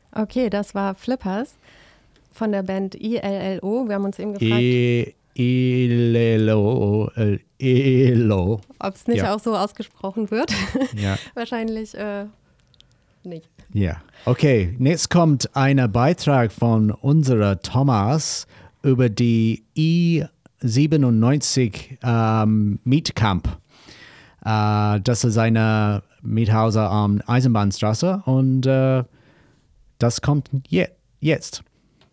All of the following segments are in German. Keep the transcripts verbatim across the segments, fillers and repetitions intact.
Okay, das war Flippers von der Band I L L O. Wir haben uns eben gefragt, I L L O, Elo. ob es nicht Ja. auch so ausgesprochen wird. Ja. Wahrscheinlich äh, nicht. Ja. Okay, jetzt kommt ein Beitrag von unserer Thomas über die I siebenundneunzig ähm, Mietcamp. Äh, das ist eine Miethauser am Eisenbahnstraße und äh, das kommt je- jetzt.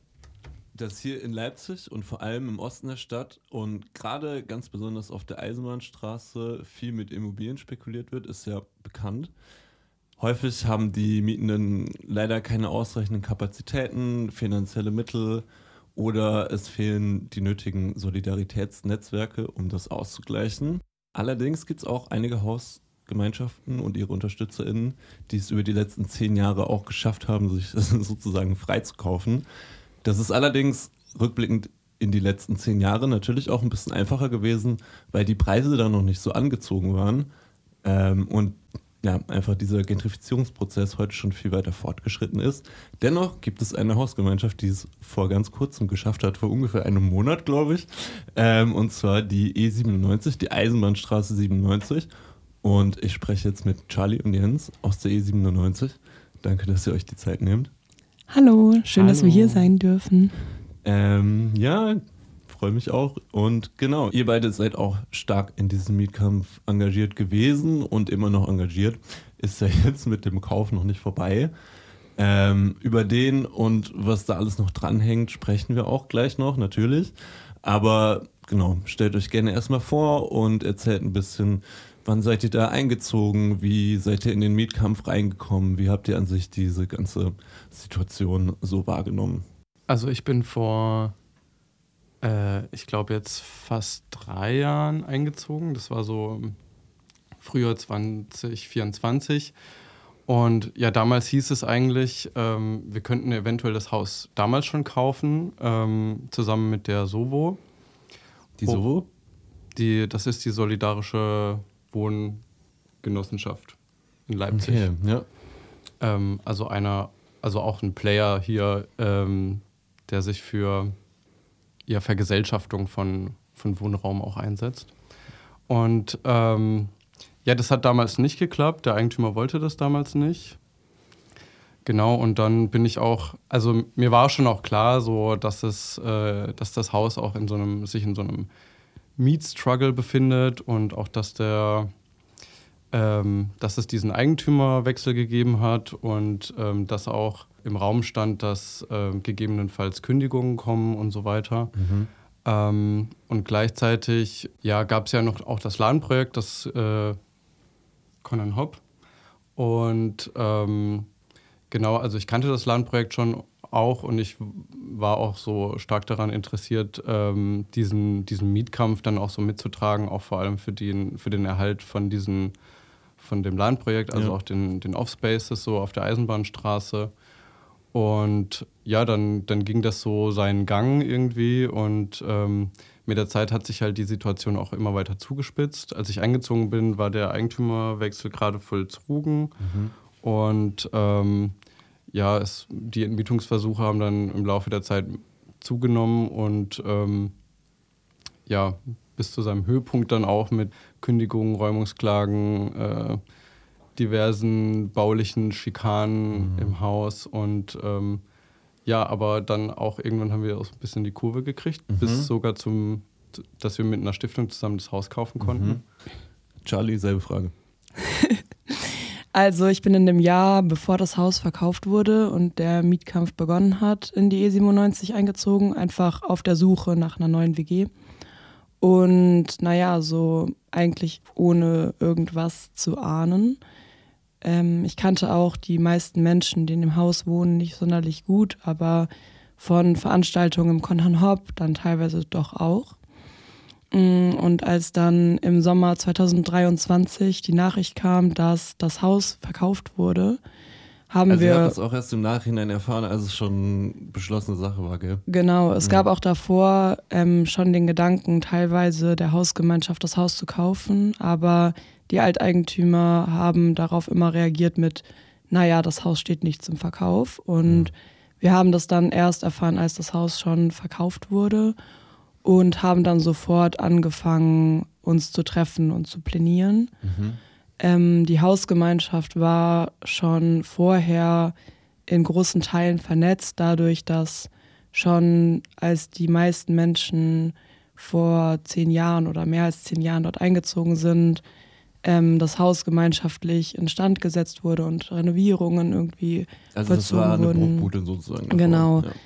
Dass hier in Leipzig und vor allem im Osten der Stadt und gerade ganz besonders auf der Eisenbahnstraße viel mit Immobilien spekuliert wird, ist ja bekannt. Häufig haben die Mietenden leider keine ausreichenden Kapazitäten, finanzielle Mittel oder es fehlen die nötigen Solidaritätsnetzwerke, um das auszugleichen. Allerdings gibt es auch einige Hausgemeinschaften und ihre UnterstützerInnen, die es über die letzten zehn Jahre auch geschafft haben, sich sozusagen freizukaufen. Das ist allerdings rückblickend in die letzten zehn Jahre natürlich auch ein bisschen einfacher gewesen, weil die Preise da noch nicht so angezogen waren ähm, und ja, einfach dieser Gentrifizierungsprozess heute schon viel weiter fortgeschritten ist. Dennoch gibt es eine Hausgemeinschaft, die es vor ganz kurzem geschafft hat, vor ungefähr einem Monat, glaube ich, ähm, und zwar die E siebenundneunzig, die Eisenbahnstraße siebenundneunzig. Und ich spreche jetzt mit Charlie und Jens aus der E siebenundneunzig. Danke, dass ihr euch die Zeit nehmt. Hallo, schön, Hallo. dass wir hier sein dürfen. Ähm, ja, freue mich auch. Und genau, ihr beide seid auch stark in diesem Mietkampf engagiert gewesen und immer noch engagiert. Ist ja jetzt mit dem Kauf noch nicht vorbei. Ähm, über den und was da alles noch dranhängt, sprechen wir auch gleich noch, natürlich. Aber genau, stellt euch gerne erstmal vor und erzählt ein bisschen, wann seid ihr da eingezogen? Wie seid ihr in den Mietkampf reingekommen? Wie habt ihr an sich diese ganze Situation so wahrgenommen? Also ich bin vor, äh, ich glaube jetzt fast drei Jahren eingezogen. Das war so im Frühjahr zwanzig vierundzwanzig. Und ja, damals hieß es eigentlich, ähm, wir könnten eventuell das Haus damals schon kaufen, ähm, zusammen mit der SOWO. Die SOWO? Die, das ist die solidarische Wohngenossenschaft in Leipzig. Okay, ja. Ähm, also einer, also auch ein Player hier, ähm, der sich für ja, Vergesellschaftung von, von Wohnraum auch einsetzt. Und ähm, ja, das hat damals nicht geklappt. Der Eigentümer wollte das damals nicht. Genau, und dann bin ich auch, also mir war schon auch klar, so, dass es, äh, dass das Haus auch in so einem, sich in so einem Mietstruggle befindet und auch, dass der, ähm, dass es diesen Eigentümerwechsel gegeben hat und ähm, dass auch im Raum stand, dass äh, gegebenenfalls Kündigungen kommen und so weiter. Mhm. Ähm, und gleichzeitig ja, gab es ja noch auch das LAN-Projekt, das äh, Conan Hop. Und ähm, genau, also ich kannte das LAN-Projekt schon auch und ich war auch so stark daran interessiert, ähm, diesen, diesen Mietkampf dann auch so mitzutragen, auch vor allem für den, für den Erhalt von, diesen, von dem LAN-Projekt, also Ja. auch den, den Off-Spaces so auf der Eisenbahnstraße. Und ja, dann, dann ging das so seinen Gang irgendwie und ähm, mit der Zeit hat sich halt die Situation auch immer weiter zugespitzt. Als ich eingezogen bin, war der Eigentümerwechsel gerade vollzogen Mhm. und ähm, ja, es, die Entmietungsversuche haben dann im Laufe der Zeit zugenommen und ähm, ja, bis zu seinem Höhepunkt dann auch mit Kündigungen, Räumungsklagen, äh, diversen baulichen Schikanen Mhm. im Haus und ähm, ja, aber dann auch irgendwann haben wir auch so ein bisschen die Kurve gekriegt, Mhm. bis sogar zum, dass wir mit einer Stiftung zusammen das Haus kaufen konnten. Mhm. Charlie, selbe Frage. Also ich bin in dem Jahr, bevor das Haus verkauft wurde und der Mietkampf begonnen hat, in die E siebenundneunzig eingezogen, einfach auf der Suche nach einer neuen W G. Und naja, so eigentlich ohne irgendwas zu ahnen. Ähm, ich kannte auch die meisten Menschen, die in dem Haus wohnen, nicht sonderlich gut, aber von Veranstaltungen im Conan Hop dann teilweise doch auch. Und als dann im Sommer zweitausenddreiundzwanzig die Nachricht kam, dass das Haus verkauft wurde, haben Also wir... ihr habt das auch erst im Nachhinein erfahren, als es schon eine beschlossene Sache war, gell? Genau, es Ja. gab auch davor ähm, schon den Gedanken, teilweise der Hausgemeinschaft das Haus zu kaufen, aber die Alteigentümer haben darauf immer reagiert mit, naja, das Haus steht nicht zum Verkauf. Und mhm. wir haben das dann erst erfahren, als das Haus schon verkauft wurde und haben dann sofort angefangen, uns zu treffen und zu plänieren. Mhm. Ähm, die Hausgemeinschaft war schon vorher in großen Teilen vernetzt, dadurch, dass schon als die meisten Menschen vor zehn Jahren oder mehr als zehn Jahren dort eingezogen sind, ähm, das Haus gemeinschaftlich instand gesetzt wurde und Renovierungen irgendwie also vollzogen wurden. Also das war eine Bruchbude sozusagen. Davor. Genau. Ja.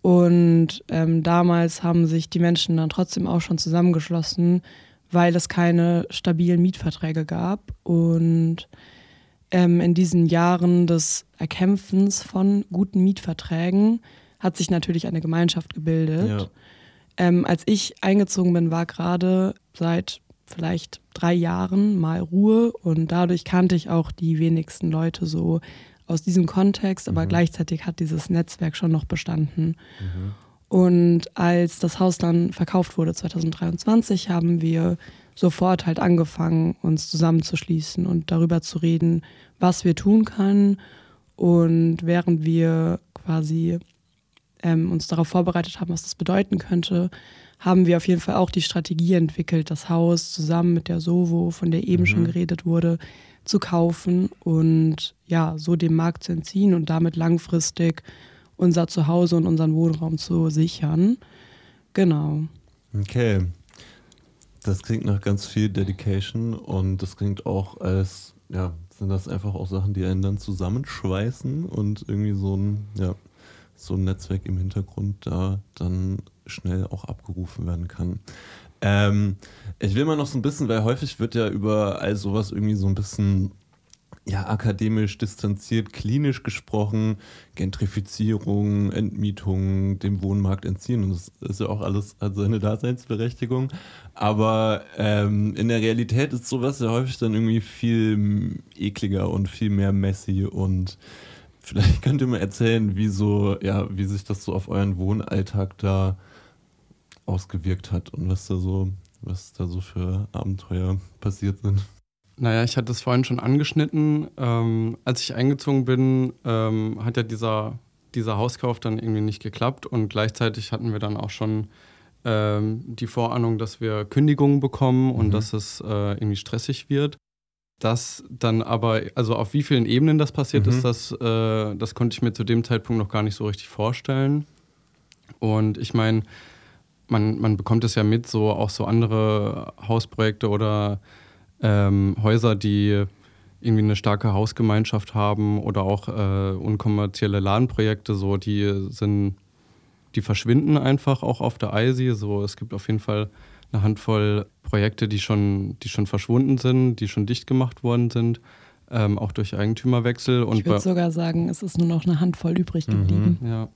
Und ähm, damals haben sich die Menschen dann trotzdem auch schon zusammengeschlossen, weil es keine stabilen Mietverträge gab. Und ähm, in diesen Jahren des Erkämpfens von guten Mietverträgen hat sich natürlich eine Gemeinschaft gebildet. Ja. Ähm, als ich eingezogen bin, war gerade seit vielleicht drei Jahren mal Ruhe und dadurch kannte ich auch die wenigsten Leute so aus diesem Kontext, aber mhm. gleichzeitig hat dieses Netzwerk schon noch bestanden. Mhm. Und als das Haus dann verkauft wurde zwanzig dreiundzwanzig, haben wir sofort halt angefangen, uns zusammenzuschließen und darüber zu reden, was wir tun können. Und während wir quasi ähm, uns darauf vorbereitet haben, was das bedeuten könnte, haben wir auf jeden Fall auch die Strategie entwickelt, das Haus zusammen mit der Sovo, von der eben mhm. schon geredet wurde, zu kaufen und ja, so dem Markt zu entziehen und damit langfristig unser Zuhause und unseren Wohnraum zu sichern. Genau. Okay. Das klingt nach ganz viel Dedication und das klingt auch als, ja, sind das einfach auch Sachen, die einen dann zusammenschweißen und irgendwie so ein, ja, so ein Netzwerk im Hintergrund da dann schnell auch abgerufen werden kann. Ähm, ich will mal noch so ein bisschen, weil häufig wird ja über all sowas irgendwie so ein bisschen ja, akademisch distanziert, klinisch gesprochen, Gentrifizierung, Entmietung, dem Wohnmarkt entziehen und das ist ja auch alles, hat seine Daseinsberechtigung, aber ähm, in der Realität ist sowas ja häufig dann irgendwie viel ekliger und viel mehr messy und vielleicht könnt ihr mal erzählen, wie so, ja, wie sich das so auf euren Wohnalltag da ausgewirkt hat und was da so, was da so für Abenteuer passiert sind. Naja, ich hatte es vorhin schon angeschnitten. Ähm, als ich eingezogen bin, ähm, hat ja dieser, dieser Hauskauf dann irgendwie nicht geklappt und gleichzeitig hatten wir dann auch schon ähm, die Vorahnung, dass wir Kündigungen bekommen und mhm. dass es äh, irgendwie stressig wird. Das dann aber, also auf wie vielen Ebenen das passiert mhm. ist, das, äh, das konnte ich mir zu dem Zeitpunkt noch gar nicht so richtig vorstellen. Und ich meine, man, man bekommt es ja mit, so auch so andere Hausprojekte oder Ähm, Häuser, die irgendwie eine starke Hausgemeinschaft haben oder auch äh, unkommerzielle Ladenprojekte, so die sind, die verschwinden einfach auch auf der I S I. So, es gibt auf jeden Fall eine Handvoll Projekte, die schon, die schon verschwunden sind, die schon dicht gemacht worden sind, ähm, auch durch Eigentümerwechsel. Und ich würde sogar sagen, es ist nur noch eine Handvoll übrig geblieben. Mhm, ja.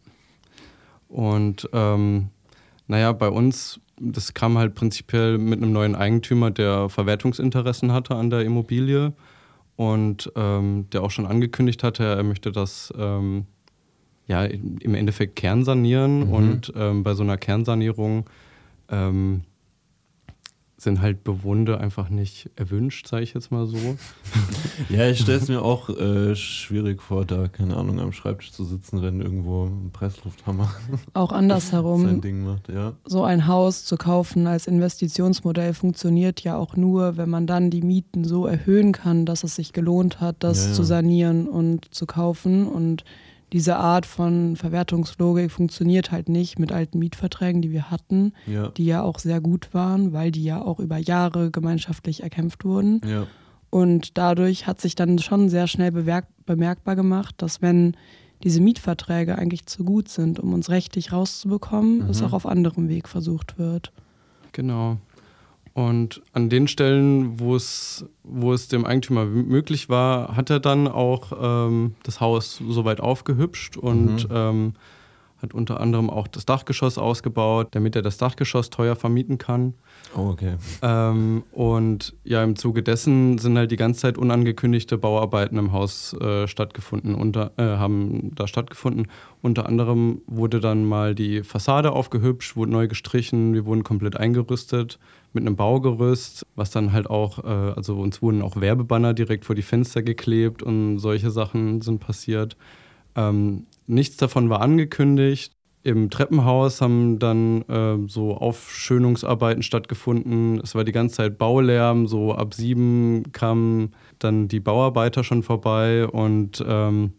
Und ähm, naja, bei uns, das kam halt prinzipiell mit einem neuen Eigentümer, der Verwertungsinteressen hatte an der Immobilie und ähm, der auch schon angekündigt hatte, er möchte das ähm, ja im Endeffekt kernsanieren mhm. und ähm, bei so einer Kernsanierung ähm, sind halt Bewohner einfach nicht erwünscht, sage ich jetzt mal so. Ja, ich stelle es mir auch äh, schwierig vor, da, keine Ahnung, am Schreibtisch zu sitzen, wenn irgendwo ein Presslufthammer auch andersherum sein Ding macht. Ja. So ein Haus zu kaufen als Investitionsmodell funktioniert ja auch nur, wenn man dann die Mieten so erhöhen kann, dass es sich gelohnt hat, das ja, ja. zu sanieren und zu kaufen. Und diese Art von Verwertungslogik funktioniert halt nicht mit alten Mietverträgen, die wir hatten, ja. die ja auch sehr gut waren, weil die ja auch über Jahre gemeinschaftlich erkämpft wurden. Ja. Und dadurch hat sich dann schon sehr schnell bemerk- bemerkbar gemacht, dass wenn diese Mietverträge eigentlich zu gut sind, um uns rechtlich rauszubekommen, mhm. es auch auf anderem Weg versucht wird. Genau. Und an den Stellen, wo es, wo es dem Eigentümer möglich war, hat er dann auch ähm, das Haus soweit aufgehübscht und mhm. ähm, hat unter anderem auch das Dachgeschoss ausgebaut, damit er das Dachgeschoss teuer vermieten kann. Oh, okay. Ähm, und ja, im Zuge dessen sind halt die ganze Zeit unangekündigte Bauarbeiten im Haus äh, stattgefunden, unter, äh, haben da stattgefunden. Unter anderem wurde dann mal die Fassade aufgehübscht, wurde neu gestrichen, wir wurden komplett eingerüstet mit einem Baugerüst, was dann halt auch, äh, also uns wurden auch Werbebanner direkt vor die Fenster geklebt und solche Sachen sind passiert. Ähm, nichts davon war angekündigt. Im Treppenhaus haben dann äh, so Aufschönungsarbeiten stattgefunden. Es war die ganze Zeit Baulärm. So ab sieben kamen dann die Bauarbeiter schon vorbei. Und ähm,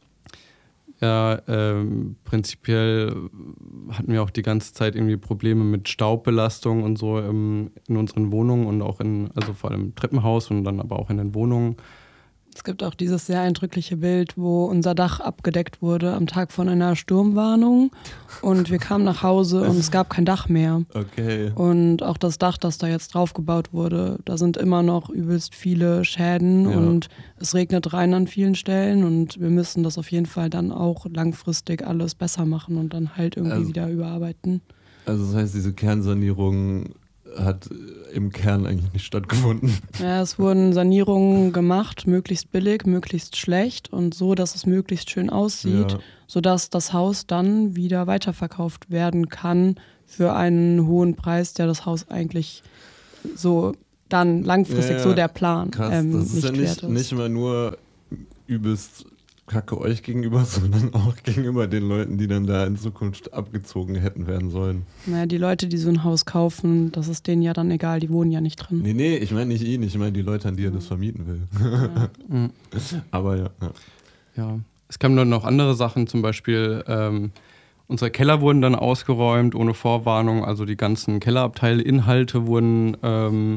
ja, ähm, prinzipiell hatten wir auch die ganze Zeit irgendwie Probleme mit Staubbelastung und so im, in unseren Wohnungen und auch in, also vor allem im Treppenhaus und dann aber auch in den Wohnungen. Es gibt auch dieses sehr eindrückliche Bild, wo unser Dach abgedeckt wurde am Tag von einer Sturmwarnung und wir kamen nach Hause und es gab kein Dach mehr. Okay. Und auch das Dach, das da jetzt draufgebaut wurde, da sind immer noch übelst viele Schäden Ja. und es regnet rein an vielen Stellen und wir müssen das auf jeden Fall dann auch langfristig alles besser machen und dann halt irgendwie Also- wieder überarbeiten. Also das heißt, diese Kernsanierung hat im Kern eigentlich nicht stattgefunden. Ja, es wurden Sanierungen gemacht, möglichst billig, möglichst schlecht und so, dass es möglichst schön aussieht, Ja. sodass das Haus dann wieder weiterverkauft werden kann für einen hohen Preis, der das Haus eigentlich so dann langfristig Ja, ja. so der Plan Krass, ähm, das ist nicht ja wert nicht, ist. nicht immer nur übelst Kacke euch gegenüber, sondern auch gegenüber den Leuten, die dann da in Zukunft abgezogen hätten werden sollen. Naja, die Leute, die so ein Haus kaufen, das ist denen ja dann egal, die wohnen ja nicht drin. Nee, nee, ich meine nicht ihn, ich meine die Leute, an die er das vermieten will. Ja. Mhm. Aber ja. ja. Ja, es kamen dann noch andere Sachen, zum Beispiel ähm, unsere Keller wurden dann ausgeräumt ohne Vorwarnung, also die ganzen Kellerabteile, Inhalte wurden ähm,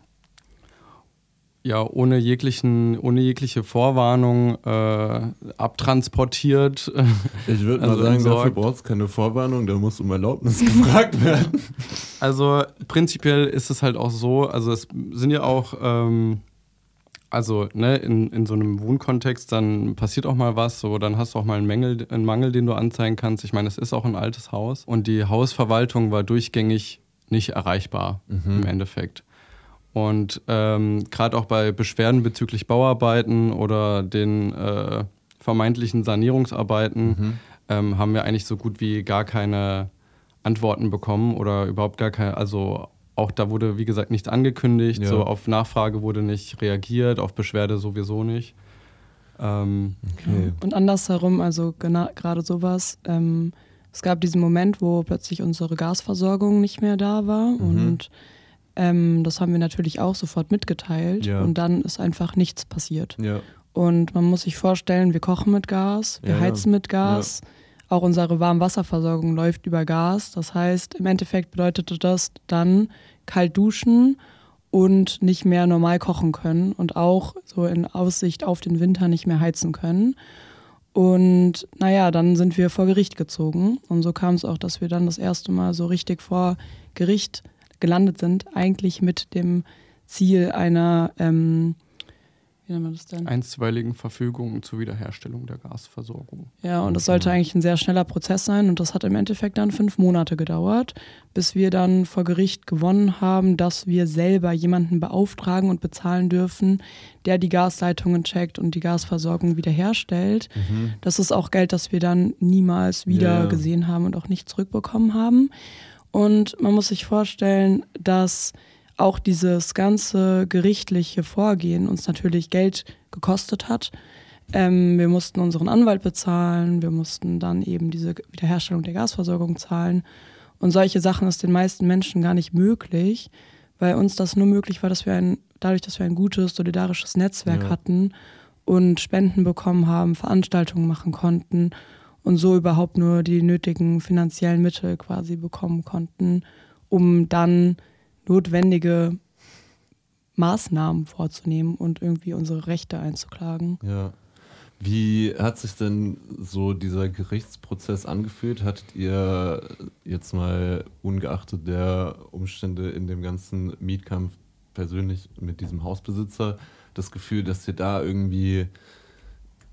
ja ohne jeglichen, ohne jegliche Vorwarnung äh, abtransportiert. Ich würde Also mal sagen, entsorgt. dafür brauchst du keine Vorwarnung, da musst um Erlaubnis gefragt werden. Also prinzipiell ist es halt auch so, also es sind ja auch, ähm, also ne, in, in so einem Wohnkontext, dann passiert auch mal was, so dann hast du auch mal einen Mangel, einen Mangel, den du anzeigen kannst. Ich meine, es ist auch ein altes Haus und die Hausverwaltung war durchgängig nicht erreichbar im Endeffekt. Und ähm, gerade auch bei Beschwerden bezüglich Bauarbeiten oder den äh, vermeintlichen Sanierungsarbeiten ähm, haben wir eigentlich so gut wie gar keine Antworten bekommen oder überhaupt gar keine, also auch da wurde, wie gesagt, nichts angekündigt, Ja. so auf Nachfrage wurde nicht reagiert, auf Beschwerde sowieso nicht. Ähm, Okay. Und andersherum, also gena- gerade sowas, ähm, es gab diesen Moment, wo plötzlich unsere Gasversorgung nicht mehr da war Mhm. und ähm, das haben wir natürlich auch sofort mitgeteilt Ja. und dann ist einfach nichts passiert. Ja. Und man muss sich vorstellen, wir kochen mit Gas, wir Ja, ja. heizen mit Gas, auch unsere Warmwasserversorgung läuft über Gas. Das heißt, im Endeffekt bedeutete das dann kalt duschen und nicht mehr normal kochen können und auch so in Aussicht auf den Winter nicht mehr heizen können. Und naja, dann sind wir vor Gericht gezogen und so kam es auch, dass wir dann das erste Mal so richtig vor Gericht gelandet sind, eigentlich mit dem Ziel einer, ähm, wie nennt man das denn? einstweiligen Verfügungen zur Wiederherstellung der Gasversorgung. Ja, und das sollte eigentlich ein sehr schneller Prozess sein und das hat im Endeffekt dann fünf Monate gedauert, bis wir dann vor Gericht gewonnen haben, dass wir selber jemanden beauftragen und bezahlen dürfen, der die Gasleitungen checkt und die Gasversorgung wiederherstellt. Das ist auch Geld, das wir dann niemals wieder Ja, ja. gesehen haben und auch nicht zurückbekommen haben. Und man muss sich vorstellen, dass auch dieses ganze gerichtliche Vorgehen uns natürlich Geld gekostet hat. Ähm, wir mussten unseren Anwalt bezahlen, wir mussten dann eben diese Wiederherstellung der Gasversorgung zahlen. Und solche Sachen ist den meisten Menschen gar nicht möglich, weil uns das nur möglich war, dass wir ein, dadurch, dass wir ein gutes, solidarisches Netzwerk Ja. hatten und Spenden bekommen haben, Veranstaltungen machen konnten und so überhaupt nur die nötigen finanziellen Mittel quasi bekommen konnten, um dann notwendige Maßnahmen vorzunehmen und irgendwie unsere Rechte einzuklagen. Ja. Wie hat sich denn so dieser Gerichtsprozess angefühlt? Hattet ihr jetzt mal ungeachtet der Umstände in dem ganzen Mietkampf persönlich mit diesem Hausbesitzer das Gefühl, dass ihr da irgendwie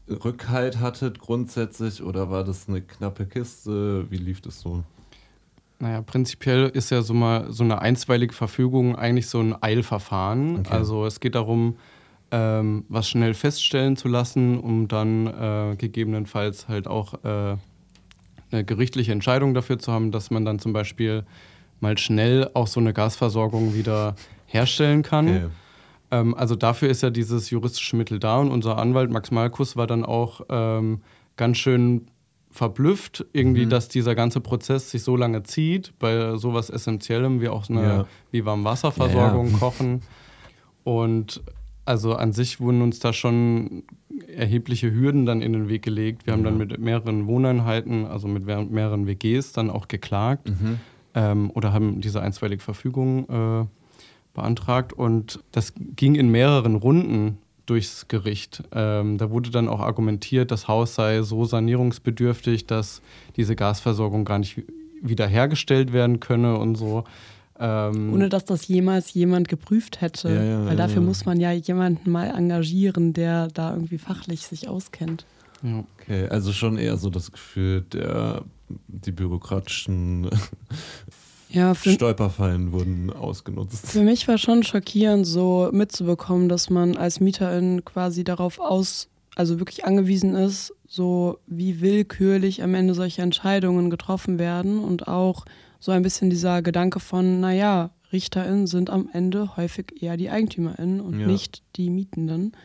Rückhalt hattet grundsätzlich oder war das eine knappe Kiste? Wie lief das so? Naja, prinzipiell ist ja so mal so eine einstweilige Verfügung eigentlich so ein Eilverfahren. Okay. Also es geht darum, ähm, was schnell feststellen zu lassen, um dann äh, gegebenenfalls halt auch äh, eine gerichtliche Entscheidung dafür zu haben, dass man dann zum Beispiel mal schnell auch so eine Gasversorgung wieder herstellen kann. Okay. Ähm, also dafür ist ja dieses juristische Mittel da und unser Anwalt Max Malkus war dann auch ähm, ganz schön verblüfft, irgendwie, Mhm. dass dieser ganze Prozess sich so lange zieht, bei sowas Essentiellem wie auch eine Ja. wie Warmwasserversorgung, Ja, ja. Kochen. Und also an sich wurden uns da schon erhebliche Hürden dann in den Weg gelegt. Wir haben Ja. dann mit mehreren Wohneinheiten, also mit mehr- mehreren W Gs dann auch geklagt Mhm. ähm, oder haben diese einstweilige Verfügung äh, beantragt. Und das ging in mehreren Runden durchs Gericht. Ähm, da wurde dann auch argumentiert, das Haus sei so sanierungsbedürftig, dass diese Gasversorgung gar nicht wiederhergestellt werden könne und so. Ähm, Ohne dass das jemals jemand geprüft hätte. Ja, ja, Weil ja, dafür ja. muss man ja jemanden mal engagieren, der da irgendwie fachlich sich auskennt. ja. Okay, also schon eher so das Gefühl, der, die bürokratischen Ja, für, Stolperfallen wurden ausgenutzt. für mich war schon schockierend, so mitzubekommen, dass man als Mieterin quasi darauf aus, also wirklich angewiesen ist, so wie willkürlich am Ende solche Entscheidungen getroffen werden und auch so ein bisschen dieser Gedanke von, naja, RichterInnen sind am Ende häufig eher die EigentümerInnen und Ja. nicht die Mietenden.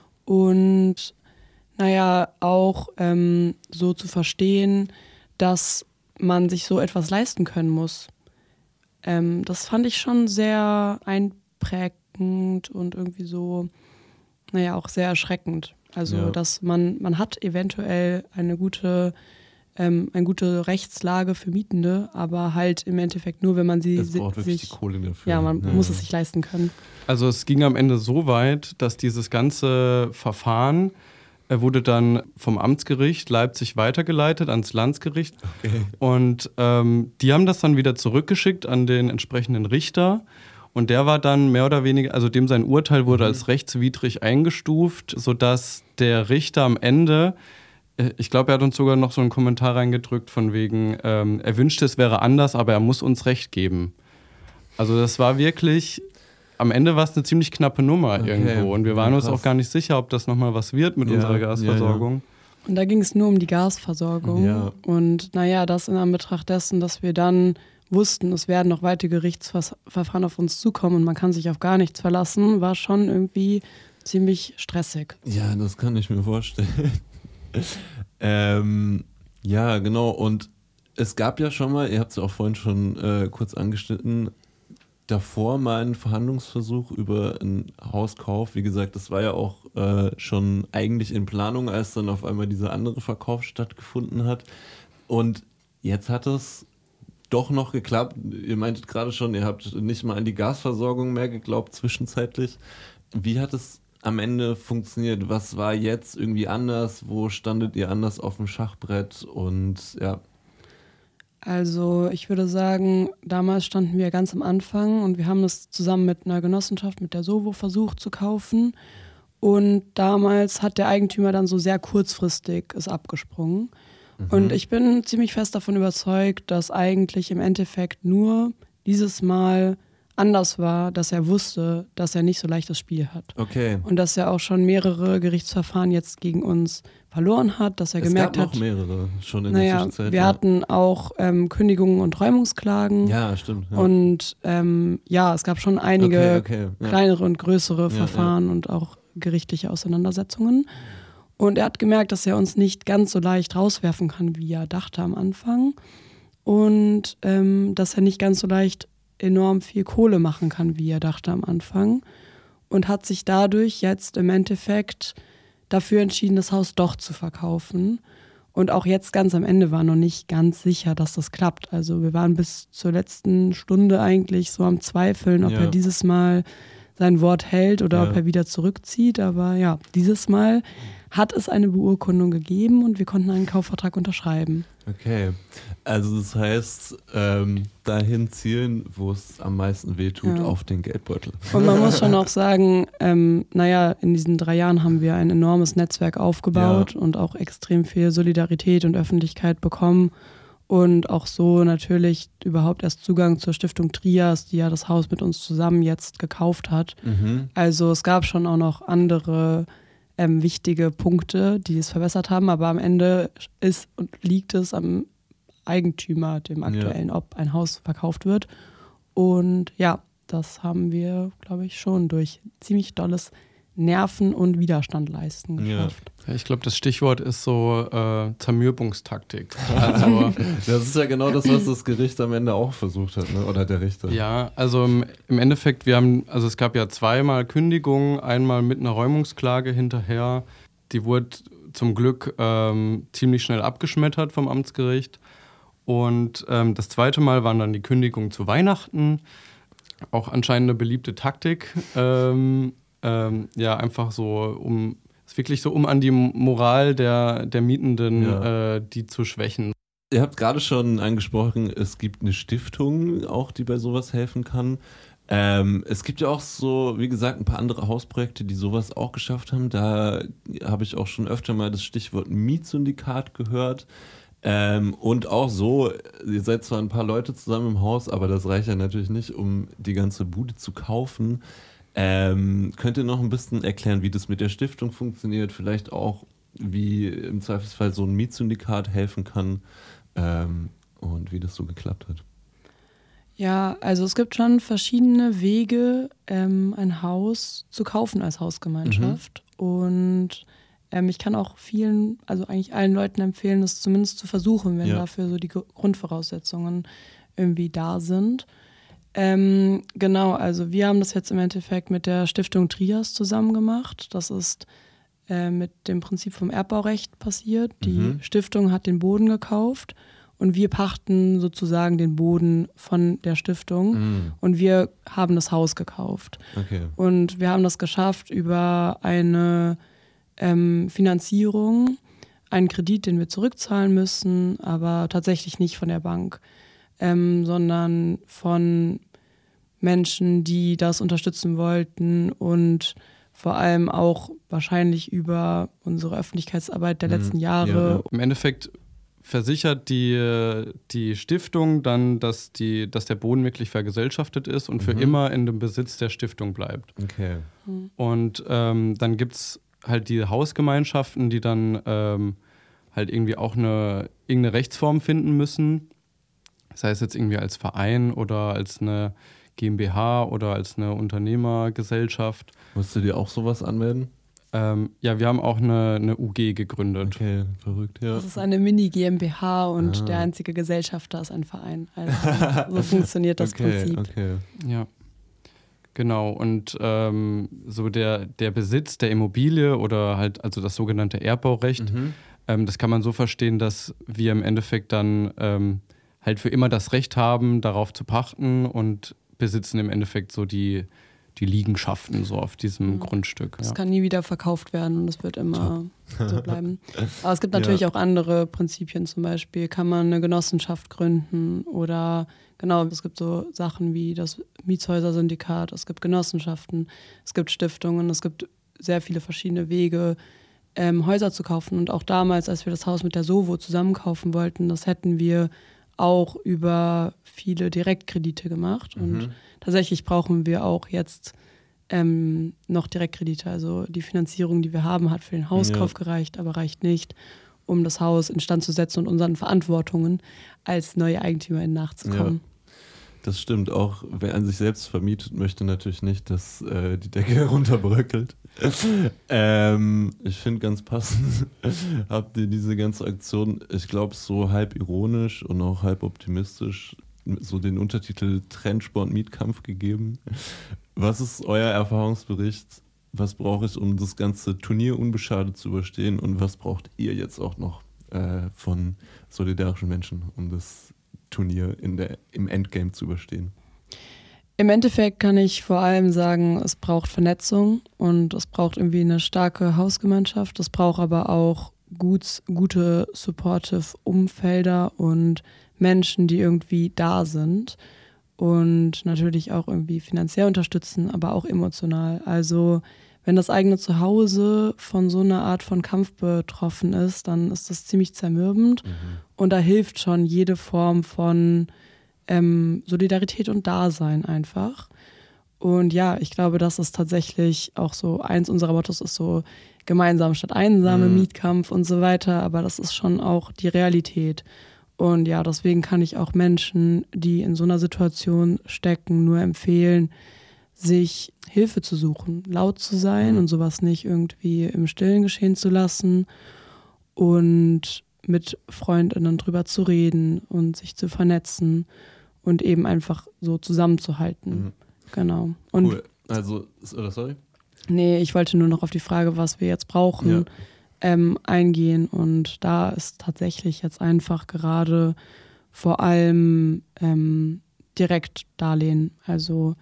Und naja, auch ähm, so zu verstehen, dass man sich so etwas leisten können muss. Ähm, das fand ich schon sehr einprägend und irgendwie so, naja, auch sehr erschreckend. Also, Ja. dass man, man hat eventuell eine gute, ähm, eine gute Rechtslage für Mietende, aber halt im Endeffekt nur, wenn man sie Es si- braucht wirklich die sich, Kohle dafür. ja, man muss es sich leisten können. Also es ging am Ende so weit, dass dieses ganze Verfahren äh, wurde dann vom Amtsgericht Leipzig weitergeleitet ans Landesgericht. Okay. Und ähm, die haben das dann wieder zurückgeschickt an den entsprechenden Richter. Und der war dann mehr oder weniger, also dem sein Urteil wurde als rechtswidrig eingestuft, sodass der Richter am Ende, äh, ich glaube, er hat uns sogar noch so einen Kommentar reingedrückt von wegen, ähm, er wünschte, es wäre anders, aber er muss uns Recht geben. Also das war wirklich, am Ende war es eine ziemlich knappe Nummer Okay. irgendwo. Und wir waren Ja, uns krass. auch gar nicht sicher, ob das nochmal was wird mit Ja, unserer ja, ja. Gasversorgung. Und da ging es nur um die Gasversorgung. Ja. Und naja, das in Anbetracht dessen, dass wir dann wussten, es werden noch weitere Gerichtsverfahren auf uns zukommen und man kann sich auf gar nichts verlassen, war schon irgendwie ziemlich stressig. Ja, das kann ich mir vorstellen. ähm, ja, genau. Und es gab ja schon mal, ihr habt es ja auch vorhin schon äh, kurz angeschnitten, davor mal einen Verhandlungsversuch über einen Hauskauf. Wie gesagt, das war ja auch äh, schon eigentlich in Planung, als dann auf einmal dieser andere Verkauf stattgefunden hat. Und jetzt hat es doch noch geklappt. Ihr meintet gerade schon, ihr habt nicht mal an die Gasversorgung mehr geglaubt zwischenzeitlich. Wie hat es am Ende funktioniert? Was war jetzt irgendwie anders? Wo standet ihr anders auf dem Schachbrett? Und ja, Also ich würde sagen, damals standen wir ganz am Anfang und wir haben das zusammen mit einer Genossenschaft, mit der Sovo, versucht zu kaufen. Und damals hat der Eigentümer dann so sehr kurzfristig ist abgesprungen. Und ich bin ziemlich fest davon überzeugt, dass eigentlich im Endeffekt nur dieses Mal anders war, dass er wusste, dass er nicht so leicht das Spiel hat. okay. Und dass er auch schon mehrere Gerichtsverfahren jetzt gegen uns verloren hat, dass er Es gemerkt gab noch hat, mehrere schon in der naja, Zwischenzeit. wir ja. hatten auch ähm, Kündigungen und Räumungsklagen. Ja, stimmt. Ja. Und ähm, ja, es gab schon einige okay, okay, ja. kleinere und größere Ja, Verfahren und auch gerichtliche Auseinandersetzungen. Und er hat gemerkt, dass er uns nicht ganz so leicht rauswerfen kann, wie er dachte am Anfang. Und ähm, dass er nicht ganz so leicht enorm viel Kohle machen kann, wie er dachte am Anfang. Und hat sich dadurch jetzt im Endeffekt dafür entschieden, das Haus doch zu verkaufen. Und auch jetzt ganz am Ende war noch nicht ganz sicher, dass das klappt. Also wir waren bis zur letzten Stunde eigentlich so am Zweifeln, ob Ja. er dieses Mal sein Wort hält oder Ja. ob er wieder zurückzieht. Aber ja, dieses Mal hat es eine Beurkundung gegeben und wir konnten einen Kaufvertrag unterschreiben. Okay, also das heißt, ähm, dahin zielen, wo es am meisten wehtut, Ja. auf den Geldbeutel. Und man muss schon auch sagen, ähm, naja, in diesen drei Jahren haben wir ein enormes Netzwerk aufgebaut Ja. und auch extrem viel Solidarität und Öffentlichkeit bekommen und auch so natürlich überhaupt erst Zugang zur Stiftung Trias, die ja das Haus mit uns zusammen jetzt gekauft hat. Mhm. Also es gab schon auch noch andere ähm, wichtige Punkte, die es verbessert haben, aber am Ende ist und liegt es am Eigentümer, dem aktuellen, ob ein Haus verkauft wird. Und ja, das haben wir, glaube ich, schon durch ziemlich dolles Nerven und Widerstand leisten geschafft. Ja, ich glaube, das Stichwort ist so äh, Zermürbungstaktik. Also, Das ist ja genau das, was das Gericht am Ende auch versucht hat, ne? Oder der Richter. ja, also im, im Endeffekt, wir haben, also es gab ja zweimal Kündigungen, einmal mit einer Räumungsklage hinterher. Die wurde zum Glück ähm, ziemlich schnell abgeschmettert vom Amtsgericht. Und ähm, das zweite Mal waren dann die Kündigungen zu Weihnachten. Auch anscheinend eine beliebte Taktik. Ähm, ähm, ja, einfach so, um ist wirklich so, um an die Moral der, der Mietenden, Ja. äh, die zu schwächen. Ihr habt gerade schon angesprochen, es gibt eine Stiftung auch, die bei sowas helfen kann. Ähm, es gibt ja auch so, wie gesagt, ein paar andere Hausprojekte, die sowas auch geschafft haben. Da habe ich auch schon öfter mal das Stichwort Mietsyndikat gehört. Ähm, und auch so, ihr seid zwar ein paar Leute zusammen im Haus, aber das reicht ja natürlich nicht, um die ganze Bude zu kaufen. Ähm, könnt ihr noch ein bisschen erklären, wie das mit der Stiftung funktioniert? Vielleicht auch, wie im Zweifelsfall so ein Mietsyndikat helfen kann ähm, und wie das so geklappt hat? Ja, also es gibt schon verschiedene Wege, ähm, ein Haus zu kaufen als Hausgemeinschaft. Und ähm, ich kann auch vielen, also eigentlich allen Leuten empfehlen, das zumindest zu versuchen, wenn Ja. dafür so die Gr- Grundvoraussetzungen irgendwie da sind. Ähm, genau, also wir haben das jetzt im Endeffekt mit der Stiftung Trias zusammen gemacht. Das ist äh, mit dem Prinzip vom Erbbaurecht passiert. Die Mhm. Stiftung hat den Boden gekauft und wir pachten sozusagen den Boden von der Stiftung Mhm. und wir haben das Haus gekauft. Okay. Und wir haben das geschafft über eine ähm, Finanzierung, einen Kredit, den wir zurückzahlen müssen, aber tatsächlich nicht von der Bank, ähm, sondern von Menschen, die das unterstützen wollten und vor allem auch wahrscheinlich über unsere Öffentlichkeitsarbeit der Mhm. letzten Jahre. Ja, ja. Im Endeffekt versichert die, die Stiftung dann, dass, die, dass der Boden wirklich vergesellschaftet ist und für Mhm. immer in dem Besitz der Stiftung bleibt. Okay. Und ähm, dann gibt es halt die Hausgemeinschaften, die dann ähm, halt irgendwie auch eine irgendeine Rechtsform finden müssen. Das heißt jetzt irgendwie als Verein oder als eine GmbH oder als eine Unternehmergesellschaft. Musst du dir auch sowas anmelden? Ähm, ja, wir haben auch eine, eine U G gegründet. Okay, verrückt, ja. Das ist eine Mini-GmbH und Ah. der einzige Gesellschafter ist ein Verein. Also so funktioniert das okay, Prinzip. Okay. Ja, genau. Und ähm, so der, der Besitz der Immobilie oder halt also das sogenannte Erbbaurecht, Mhm. ähm, das kann man so verstehen, dass wir im Endeffekt dann ähm, halt für immer das Recht haben, darauf zu pachten und besitzen im Endeffekt so die, die Liegenschaften so auf diesem Mhm. Grundstück. Das Ja. kann nie wieder verkauft werden und es wird immer so bleiben. Aber es gibt natürlich Ja. auch andere Prinzipien, zum Beispiel kann man eine Genossenschaft gründen oder genau, es gibt so Sachen wie das Mietshäuser-Syndikat, es gibt Genossenschaften, es gibt Stiftungen, es gibt sehr viele verschiedene Wege, ähm, Häuser zu kaufen. Und auch damals, als wir das Haus mit der Sovo zusammen kaufen wollten, das hätten wir auch über viele Direktkredite gemacht. Und Mhm. tatsächlich brauchen wir auch jetzt ähm, noch Direktkredite. Also die Finanzierung, die wir haben, hat für den Hauskauf Ja. gereicht, aber reicht nicht, um das Haus instand zu setzen und unseren Verantwortungen als neue Eigentümerin nachzukommen. Das stimmt. Auch wer an sich selbst vermietet, möchte natürlich nicht, dass äh, die Decke runterbröckelt. ähm, ich finde ganz passend, habt ihr diese ganze Aktion, ich glaube, so halb ironisch und auch halb optimistisch, so den Untertitel Trendsport Mietkampf gegeben. Was ist euer Erfahrungsbericht? Was brauche ich, um das ganze Turnier unbeschadet zu überstehen? Und was braucht ihr jetzt auch noch äh, von solidarischen Menschen, um das Turnier in der, im Endgame zu überstehen? Im Endeffekt kann ich vor allem sagen, es braucht Vernetzung und es braucht irgendwie eine starke Hausgemeinschaft. Es braucht aber auch gut, gute supportive Umfelder und Menschen, die irgendwie da sind und natürlich auch irgendwie finanziell unterstützen, aber auch emotional. Also wenn das eigene Zuhause von so einer Art von Kampf betroffen ist, dann ist das ziemlich zermürbend mhm. und da hilft schon jede Form von ähm, Solidarität und Dasein einfach. Und ja, ich glaube, das ist tatsächlich auch so, eins unserer Mottos ist so gemeinsam statt einsame, mhm. Mietkampf und so weiter, aber das ist schon auch die Realität. Und ja, deswegen kann ich auch Menschen, die in so einer Situation stecken, nur empfehlen, sich Hilfe zu suchen, laut zu sein und sowas nicht irgendwie im Stillen geschehen zu lassen und mit FreundInnen drüber zu reden und sich zu vernetzen und eben einfach so zusammenzuhalten. Mhm. Genau. Und cool. Also, oder sorry? Nee, ich wollte nur noch auf die Frage, was wir jetzt brauchen, ja. ähm, eingehen. Und da ist tatsächlich jetzt einfach gerade vor allem ähm, Direktdarlehen, also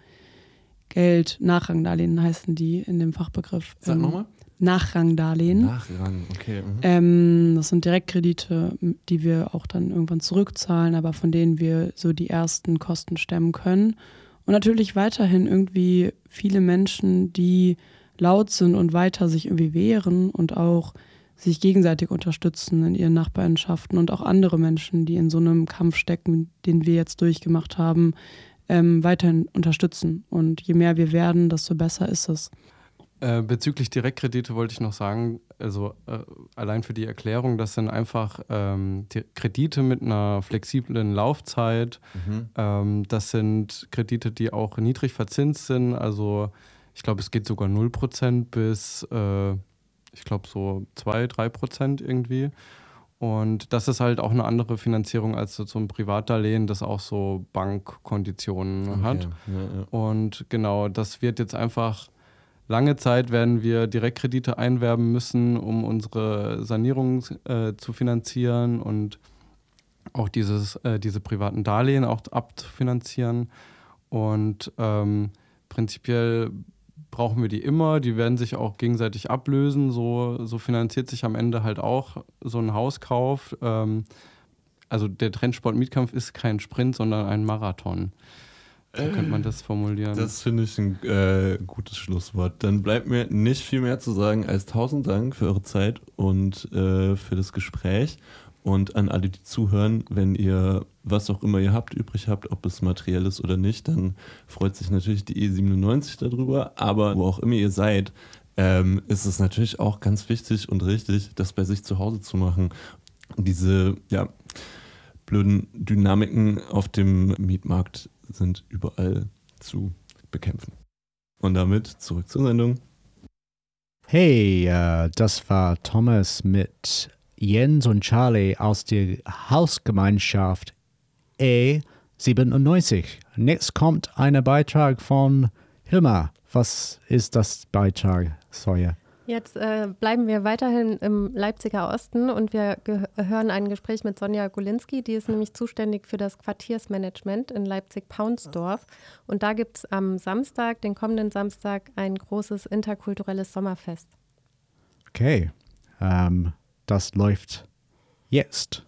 Geld, Nachrangdarlehen heißen die in dem Fachbegriff. Sag ähm, nochmal. Nachrangdarlehen. Nachrang, okay. Mhm. Ähm, das sind Direktkredite, die wir auch dann irgendwann zurückzahlen, aber von denen wir so die ersten Kosten stemmen können. Und natürlich weiterhin irgendwie viele Menschen, die laut sind und weiter sich irgendwie wehren und auch sich gegenseitig unterstützen in ihren Nachbarschaften und auch andere Menschen, die in so einem Kampf stecken, den wir jetzt durchgemacht haben, ähm, weiterhin unterstützen. Und je mehr wir werden, desto besser ist es. Äh, bezüglich Direktkredite wollte ich noch sagen, also äh, allein für die Erklärung, das sind einfach ähm, die Kredite mit einer flexiblen Laufzeit. Mhm. Ähm, das sind Kredite, die auch niedrig verzinst sind. Also ich glaube, es geht sogar null Prozent bis, äh, ich glaube, so zwei, drei Prozent irgendwie. Und das ist halt auch eine andere Finanzierung als so ein Privatdarlehen, das auch so Bankkonditionen okay. hat. Ja, ja. Und genau, das wird jetzt einfach... Lange Zeit werden wir Direktkredite einwerben müssen, um unsere Sanierung äh, zu finanzieren und auch dieses, äh, diese privaten Darlehen auch abzufinanzieren. Und ähm, prinzipiell brauchen wir die immer, die werden sich auch gegenseitig ablösen. So, so finanziert sich am Ende halt auch so ein Hauskauf. Ähm, also der Trendsport-Mietkampf ist kein Sprint, sondern ein Marathon. So könnte man das formulieren. Das finde ich ein äh, gutes Schlusswort. Dann bleibt mir nicht viel mehr zu sagen als tausend Dank für eure Zeit und äh, für das Gespräch. Und an alle, die zuhören, wenn ihr was auch immer ihr habt, übrig habt, ob es materiell ist oder nicht, dann freut sich natürlich die E siebenundneunzig darüber. Aber wo auch immer ihr seid, ähm, ist es natürlich auch ganz wichtig und richtig, das bei sich zu Hause zu machen. Diese ja, blöden Dynamiken auf dem Mietmarkt sind überall zu bekämpfen. Und damit zurück zur Sendung. Hey, äh, das war Thomas mit Jens und Charlie aus der Hausgemeinschaft E siebenundneunzig. Nächst kommt ein Beitrag von Hilma. Was ist das Beitrag, Sawyer? Jetzt äh, bleiben wir weiterhin im Leipziger Osten und wir ge- hören ein Gespräch mit Sonja Golinski, die ist nämlich zuständig für das Quartiersmanagement in Leipzig-Paunsdorf. Und da gibt es am Samstag, den kommenden Samstag, ein großes interkulturelles Sommerfest. Okay, ähm, das läuft jetzt.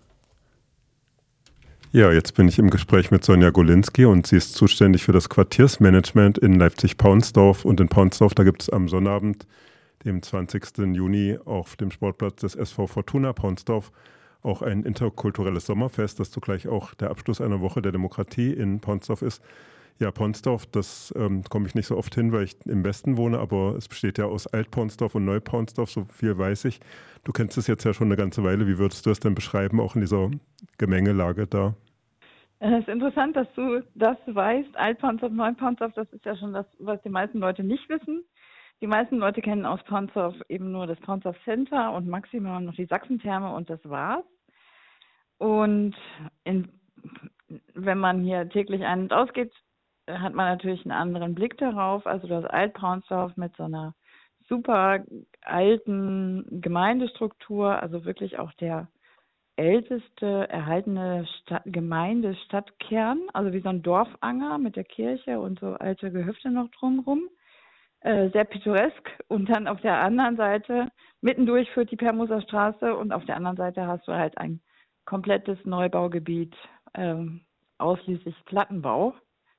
Ja, jetzt bin ich im Gespräch mit Sonja Golinski und sie ist zuständig für das Quartiersmanagement in Leipzig-Paunsdorf. Und in Paunsdorf, da gibt es am Sonnabend, dem zwanzigsten Juni, auf dem Sportplatz des S V Fortuna Paunsdorf auch ein interkulturelles Sommerfest, das zugleich auch der Abschluss einer Woche der Demokratie in Paunsdorf ist. Ja, Paunsdorf, das ähm, komme ich nicht so oft hin, weil ich im Westen wohne, aber es besteht ja aus Alt-Paunsdorf und Neu-Paunsdorf, so viel weiß ich. Du kennst es jetzt ja schon eine ganze Weile. Wie würdest du es denn beschreiben, auch in dieser Gemengelage da? Es ist interessant, dass du das weißt. Alt-Paunsdorf, Neu-Paunsdorf, das ist ja schon das, was die meisten Leute nicht wissen. Die meisten Leute kennen aus Paunsdorf eben nur das Paunsdorf Center und maximal noch die Sachsentherme und das war's. Und in, wenn man hier täglich ein- und ausgeht, hat man natürlich einen anderen Blick darauf. Also das Alt-Paunsdorf mit so einer super alten Gemeindestruktur, also wirklich auch der älteste erhaltene Stadt, Gemeinde, Stadtkern, also wie so ein Dorfanger mit der Kirche und so alte Gehöfte noch drumherum. Äh, sehr pittoresk. Und dann auf der anderen Seite, mittendurch führt die Permuser Straße und auf der anderen Seite hast du halt ein komplettes Neubaugebiet, ähm, ausschließlich Plattenbau.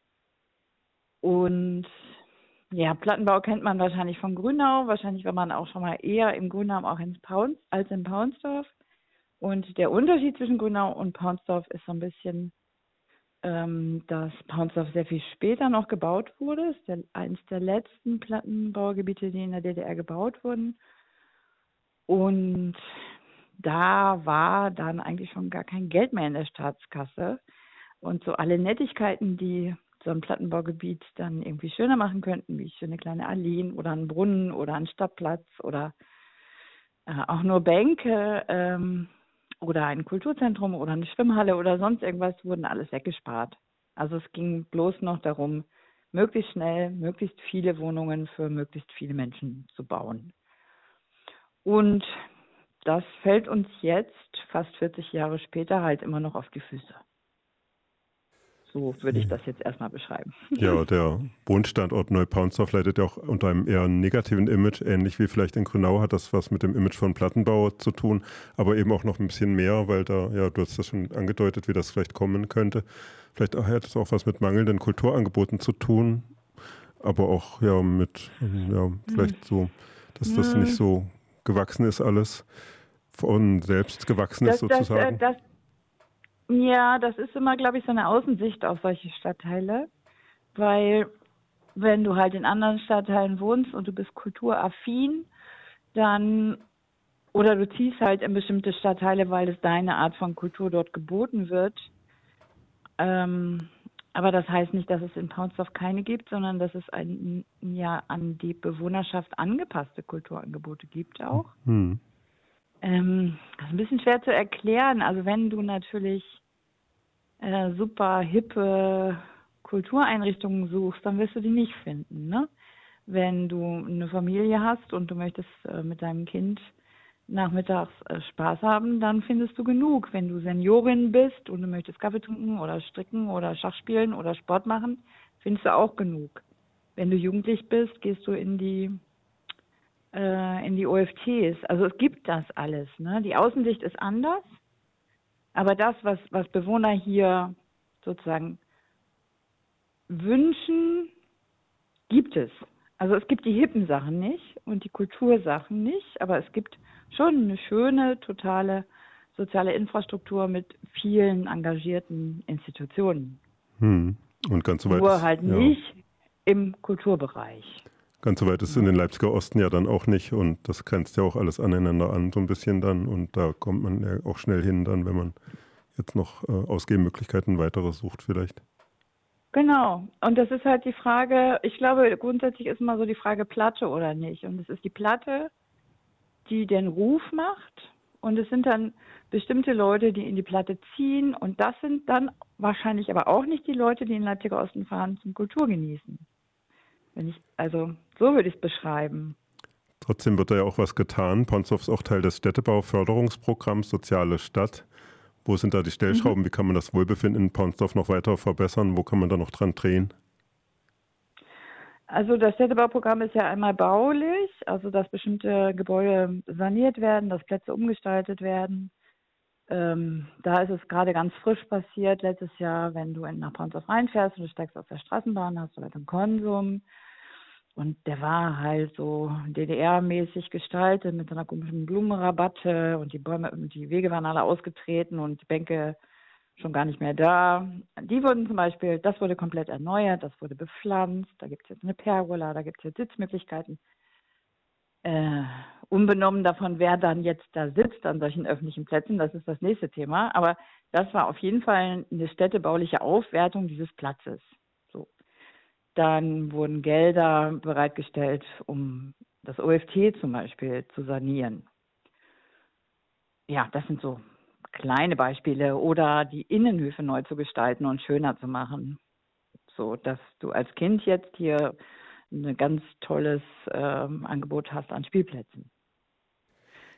Und ja, Plattenbau kennt man wahrscheinlich von Grünau. Wahrscheinlich war man auch schon mal eher im Grünau auch ins Pauns, als in Paunsdorf. Und der Unterschied zwischen Grünau und Paunsdorf ist so ein bisschen, ähm, dass Paunsdorf sehr viel später noch gebaut wurde. Es ist der, eines der letzten Plattenbaugebiete, die in der D D R gebaut wurden. Und da war dann eigentlich schon gar kein Geld mehr in der Staatskasse. Und so alle Nettigkeiten, die so ein Plattenbaugebiet dann irgendwie schöner machen könnten, wie schöne kleine Alleen oder ein Brunnen oder ein Stadtplatz oder äh, auch nur Bänke ähm, oder ein Kulturzentrum oder eine Schwimmhalle oder sonst irgendwas, wurden alles weggespart. Also es ging bloß noch darum, möglichst schnell, möglichst viele Wohnungen für möglichst viele Menschen zu bauen. Und das fällt uns jetzt, fast vierzig Jahre später, halt immer noch auf die Füße. So würde ich das jetzt erstmal beschreiben. Ja, der Wohnstandort Neupaunsdorf leidet ja auch unter einem eher negativen Image, ähnlich wie vielleicht in Grünau hat das was mit dem Image von Plattenbau zu tun, aber eben auch noch ein bisschen mehr, weil da, ja, du hast das schon angedeutet, wie das vielleicht kommen könnte. Vielleicht hat es auch was mit mangelnden Kulturangeboten zu tun, aber auch ja mit, ja, vielleicht so, dass das nicht so gewachsen ist alles, von selbst gewachsen ist das, sozusagen. Das, äh, das Ja, das ist immer, glaube ich, so eine Außensicht auf solche Stadtteile, weil wenn du halt in anderen Stadtteilen wohnst und du bist kulturaffin, dann, oder du ziehst halt in bestimmte Stadtteile, weil es deine Art von Kultur dort geboten wird. Ähm, aber das heißt nicht, dass es in Paunsdorf keine gibt, sondern dass es ein, ja an die Bewohnerschaft angepasste Kulturangebote gibt auch. Hm. Ähm, das ist ein bisschen schwer zu erklären. Also wenn du natürlich äh, super hippe Kultureinrichtungen suchst, dann wirst du die nicht finden, ne? Wenn du eine Familie hast und du möchtest äh, mit deinem Kind nachmittags äh, Spaß haben, dann findest du genug. Wenn du Seniorin bist und du möchtest Kaffee trinken oder stricken oder Schach spielen oder Sport machen, findest du auch genug. Wenn du jugendlich bist, gehst du in die äh, in die O F Ts. Also es gibt das alles, ne? Die Außensicht ist anders, aber das, was, was Bewohner hier sozusagen wünschen, gibt es. Also es gibt die hippen Sachen nicht und die Kultursachen nicht, aber es gibt schon eine schöne, totale soziale Infrastruktur mit vielen engagierten Institutionen. Hm. Und ganz so weit Nur ist, halt ja. nicht im Kulturbereich. Ganz so weit ist es in den Leipziger Osten ja dann auch nicht und das grenzt ja auch alles aneinander an, so ein bisschen dann und da kommt man ja auch schnell hin dann, wenn man jetzt noch äh, Ausgehmöglichkeiten weitere sucht vielleicht. Genau. Und das ist halt die Frage, ich glaube, grundsätzlich ist immer so die Frage Platte oder nicht. Und es ist die Platte, die den Ruf macht. Und es sind dann bestimmte Leute, die in die Platte ziehen. Und das sind dann wahrscheinlich aber auch nicht die Leute, die in Leipziger Osten fahren zum Kultur genießen. Wenn ich, also so würde ich es beschreiben. Trotzdem wird da ja auch was getan. Paunsdorf ist auch Teil des Städtebauförderungsprogramms Soziale Stadt. Wo sind da die Stellschrauben? Mhm. Wie kann man das Wohlbefinden in Paunsdorf noch weiter verbessern? Wo kann man da noch dran drehen? Also das Städtebauprogramm ist ja einmal baulich, also dass bestimmte Gebäude saniert werden, dass Plätze umgestaltet werden. Ähm, da ist es gerade ganz frisch passiert letztes Jahr, wenn du nach Paunsdorf reinfährst und du steigst auf der Straßenbahn, hast du halt einen Konsum. Und der war halt so D D R-mäßig gestaltet mit so einer komischen Blumenrabatte und die Bäume, die Wege waren alle ausgetreten und die Bänke schon gar nicht mehr da. Die wurden zum Beispiel, das wurde komplett erneuert, das wurde bepflanzt, da gibt es jetzt eine Pergola, da gibt es jetzt Sitzmöglichkeiten. Äh, unbenommen davon, wer dann jetzt da sitzt an solchen öffentlichen Plätzen, das ist das nächste Thema. Aber das war auf jeden Fall eine städtebauliche Aufwertung dieses Platzes. So. Dann wurden Gelder bereitgestellt, um das O F T zum Beispiel zu sanieren. Ja, das sind so kleine Beispiele. Oder die Innenhöfe neu zu gestalten und schöner zu machen. So, dass du als Kind jetzt hier ein ganz tolles ähm, Angebot hast an Spielplätzen.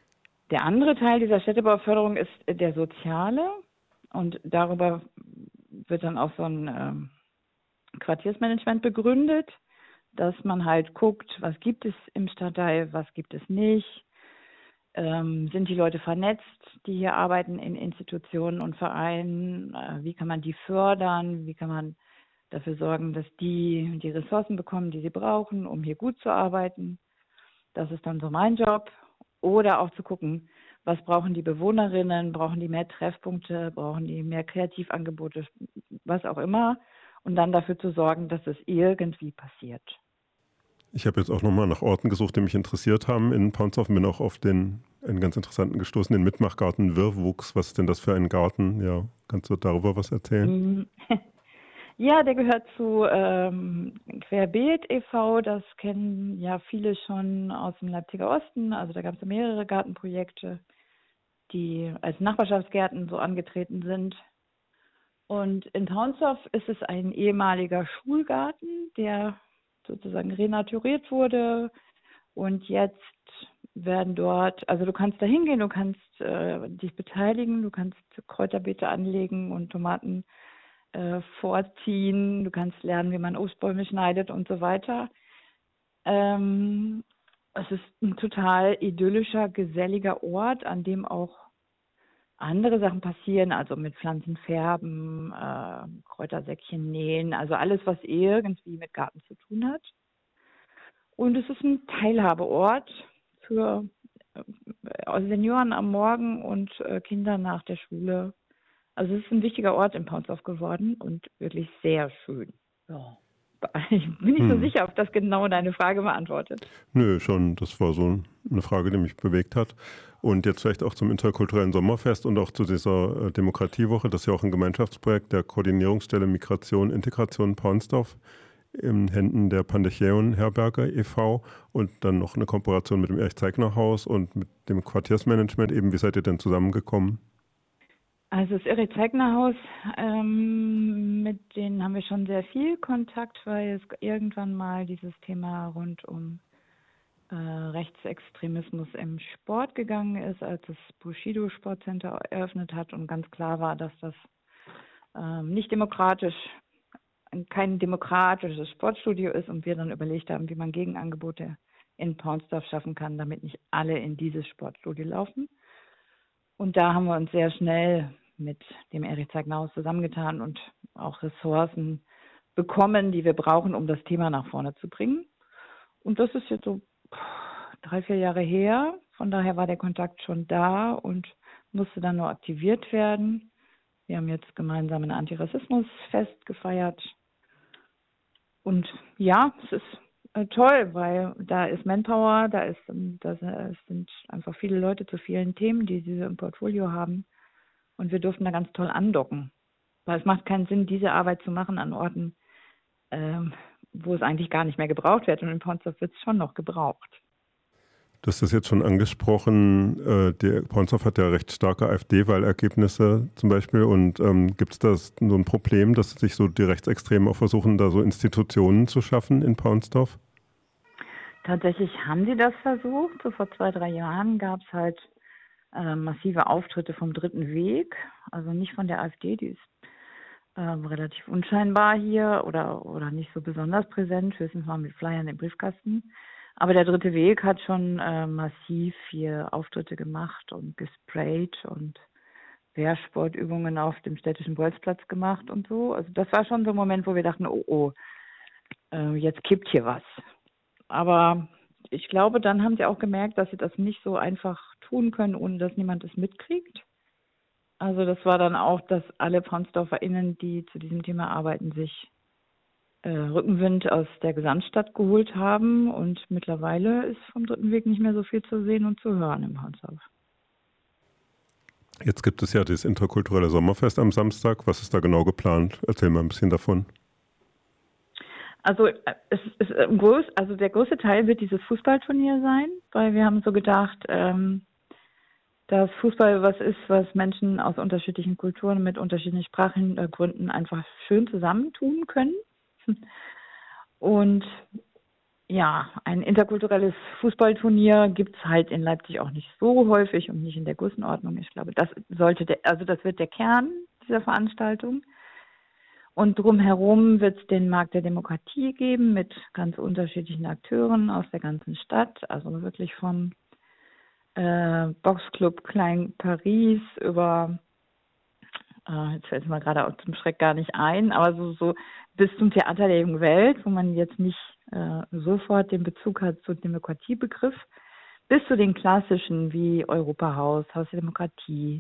Der andere Teil dieser Städtebauförderung ist der soziale und darüber wird dann auch so ein ähm, Quartiersmanagement begründet, dass man halt guckt, was gibt es im Stadtteil, was gibt es nicht. Ähm, sind die Leute vernetzt, die hier arbeiten in Institutionen und Vereinen? Äh, wie kann man die fördern? Wie kann man dafür sorgen, dass die die Ressourcen bekommen, die sie brauchen, um hier gut zu arbeiten? Das ist dann so mein Job. Oder auch zu gucken, was brauchen die Bewohnerinnen? Brauchen die mehr Treffpunkte? Brauchen die mehr Kreativangebote? Was auch immer. Und dann dafür zu sorgen, dass es irgendwie passiert. Ich habe jetzt auch nochmal nach Orten gesucht, die mich interessiert haben in Paunsdorf und bin auch auf den einen ganz interessanten gestoßen, den Mitmachgarten Wirrwuchs. Was ist denn das für ein Garten? Ja, kannst du darüber was erzählen? Ja, der gehört zu ähm, Querbeet e V. Das kennen ja viele schon aus dem Leipziger Osten. Also da gab es mehrere Gartenprojekte, die als Nachbarschaftsgärten so angetreten sind. Und in Paunsdorf ist es ein ehemaliger Schulgarten, der sozusagen renaturiert wurde. Und jetzt werden dort, also du kannst da hingehen, du kannst äh, dich beteiligen, du kannst Kräuterbeete anlegen und Tomaten äh, vorziehen, du kannst lernen, wie man Obstbäume schneidet und so weiter. Ähm, es ist ein total idyllischer, geselliger Ort, an dem auch andere Sachen passieren, also mit Pflanzen färben, äh, Kräutersäckchen nähen, also alles, was irgendwie mit Garten zu tun hat. Und es ist ein Teilhabeort für äh, Senioren am Morgen und äh, Kinder nach der Schule. Also es ist ein wichtiger Ort in Paunsdorf geworden und wirklich sehr schön. Ja. Ich bin nicht hm. so sicher, ob das genau deine Frage beantwortet. Nö, schon. Das war so eine Frage, die mich bewegt hat. Und jetzt vielleicht auch zum interkulturellen Sommerfest und auch zu dieser Demokratiewoche. Das ist ja auch ein Gemeinschaftsprojekt der Koordinierungsstelle Migration Integration Paunsdorf in Händen der Pandechäon-Herberge e V und dann noch eine Kooperation mit dem Erich-Zeigner-Haus und mit dem Quartiersmanagement. Eben, wie seid ihr denn zusammengekommen? Also das Erich-Zeigner-Haus, ähm, mit denen haben wir schon sehr viel Kontakt, weil es irgendwann mal dieses Thema rund um äh, Rechtsextremismus im Sport gegangen ist, als das Bushido Sportcenter eröffnet hat und ganz klar war, dass das ähm, nicht demokratisch, kein demokratisches Sportstudio ist und wir dann überlegt haben, wie man Gegenangebote in Paunsdorf schaffen kann, damit nicht alle in dieses Sportstudio laufen. Und da haben wir uns sehr schnell mit dem Erich-Zeigner-Haus zusammengetan und auch Ressourcen bekommen, die wir brauchen, um das Thema nach vorne zu bringen. Und das ist jetzt so drei, vier Jahre her. Von daher war der Kontakt schon da und musste dann nur aktiviert werden. Wir haben jetzt gemeinsam ein Antirassismusfest gefeiert. Und ja, es ist äh, toll, weil da ist Manpower, da ist, da sind einfach viele Leute zu vielen Themen, die sie im Portfolio haben. Und wir durften da ganz toll andocken. Weil es macht keinen Sinn, diese Arbeit zu machen an Orten, ähm, wo es eigentlich gar nicht mehr gebraucht wird. Und in Paunsdorf wird es schon noch gebraucht. Du hast das jetzt schon angesprochen. Äh, der Paunsdorf hat ja recht starke AfD-Wahlergebnisse zum Beispiel. Und ähm, gibt es da so ein Problem, dass sich so die Rechtsextremen auch versuchen, da so Institutionen zu schaffen in Paunsdorf? Tatsächlich haben sie das versucht. So vor zwei, drei Jahren gab es halt äh, massive Auftritte vom Dritten Weg. Also nicht von der AfD, die ist äh, relativ unscheinbar hier oder, oder nicht so besonders präsent, höchstens mal mit Flyern im Briefkasten. Aber der Dritte Weg hat schon äh, massiv hier Auftritte gemacht und gesprayt und Wehrsportübungen auf dem städtischen Bolzplatz gemacht und so. Also das war schon so ein Moment, wo wir dachten, oh, oh, äh, jetzt kippt hier was. Aber ich glaube, dann haben sie auch gemerkt, dass sie das nicht so einfach tun können, ohne dass niemand es mitkriegt. Also das war dann auch, dass alle PaunsdorferInnen, die zu diesem Thema arbeiten, sich äh, Rückenwind aus der Gesamtstadt geholt haben. Und mittlerweile ist vom Dritten Weg nicht mehr so viel zu sehen und zu hören im Paunsdorf. Jetzt gibt es ja das interkulturelle Sommerfest am Samstag. Was ist da genau geplant? Erzähl mal ein bisschen davon. Also es ist groß, also der größte Teil wird dieses Fußballturnier sein, weil wir haben so gedacht, ähm, dass Fußball was ist, was Menschen aus unterschiedlichen Kulturen mit unterschiedlichen Sprachhintergründen einfach schön zusammentun können. Und Ja, ein interkulturelles Fußballturnier gibt es halt in Leipzig auch nicht so häufig und nicht in der Größenordnung. Ich glaube, das sollte der, also das wird der Kern dieser Veranstaltung. Und drumherum wird es den Markt der Demokratie geben mit ganz unterschiedlichen Akteuren aus der ganzen Stadt. Also wirklich von äh, Boxclub Klein Paris über, äh, jetzt fällt es mir gerade auch zum Schreck gar nicht ein, aber so, so bis zum Theater der jungen Welt, wo man jetzt nicht äh, sofort den Bezug hat zum Demokratiebegriff, bis zu den klassischen wie Europahaus, Haus der Demokratie,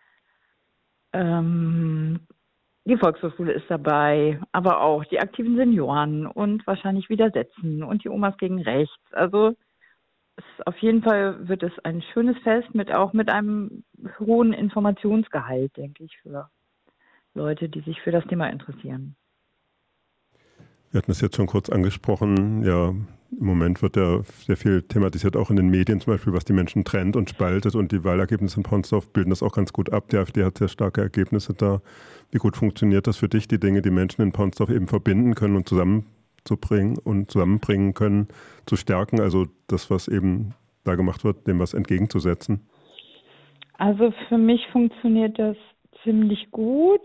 ähm, die Volkshochschule ist dabei, aber auch die aktiven Senioren und wahrscheinlich Widersetzen und die Omas gegen Rechts. Also es, auf jeden Fall wird es ein schönes Fest mit auch mit einem hohen Informationsgehalt, denke ich, für Leute, die sich für das Thema interessieren. Wir hatten es jetzt schon kurz angesprochen, ja, im Moment wird ja sehr viel thematisiert, auch in den Medien zum Beispiel, was die Menschen trennt und spaltet, und die Wahlergebnisse in Ponsdorf bilden das auch ganz gut ab. Die AfD hat sehr starke Ergebnisse da. Wie gut funktioniert das für dich, die Dinge, die Menschen in Ponsdorf eben verbinden können und zusammenzubringen und zusammenbringen können, zu stärken, also das, was eben da gemacht wird, dem was entgegenzusetzen? Also für mich funktioniert das ziemlich gut.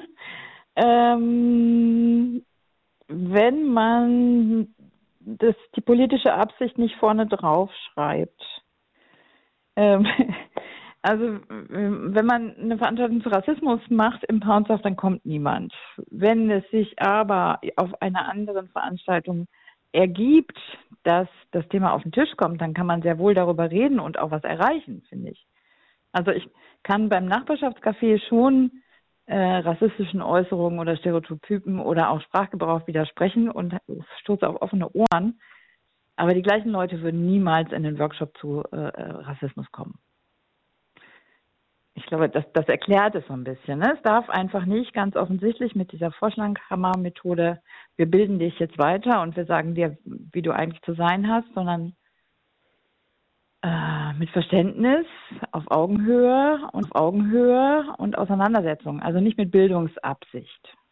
ähm, wenn man das, die politische Absicht nicht vorne drauf schreibt. Ähm, also wenn man eine Veranstaltung zu Rassismus macht im Ponsdorf, dann kommt niemand. Wenn es sich aber auf einer anderen Veranstaltung ergibt, dass das Thema auf den Tisch kommt, dann kann man sehr wohl darüber reden und auch was erreichen, finde ich. Also ich kann beim Nachbarschaftscafé schon Äh, rassistischen Äußerungen oder Stereotypen oder auch Sprachgebrauch widersprechen und stoße auf offene Ohren. Aber die gleichen Leute würden niemals in den Workshop zu äh, Rassismus kommen. Ich glaube, das, das erklärt es so ein bisschen. Ne? Es darf einfach nicht ganz offensichtlich mit dieser Vorschlaghammer-Methode, wir bilden dich jetzt weiter und wir sagen dir, wie du eigentlich zu sein hast, sondern mit Verständnis, auf Augenhöhe und auf Augenhöhe und Auseinandersetzung, also nicht mit Bildungsabsicht.